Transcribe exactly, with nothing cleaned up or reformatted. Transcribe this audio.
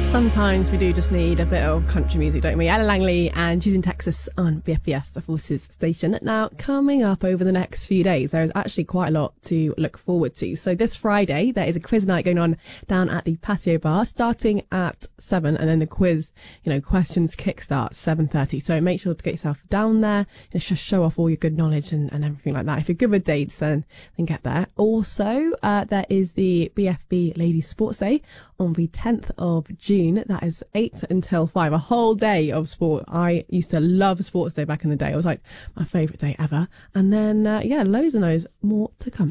Sometimes we do just need a bit of country music, don't we? Ella Langley and She's in Texas on B F B S, the Forces station. Now, coming up over the next few days, there is actually quite a lot to look forward to. So this Friday, there is a quiz night going on down at the Patio Bar, starting at seven, and then the quiz, you know, questions kickstart seven thirty. So make sure to get yourself down there and just show off all your good knowledge and, and everything like that. If you're good with dates, then, then get there. Also, uh, there is the B F B Ladies Sports Day on the tenth of June. That is eight until five, a whole day of sport. I used to love Sports Day back in the day. It was like my favourite day ever. And then, uh, yeah, loads and loads more to come.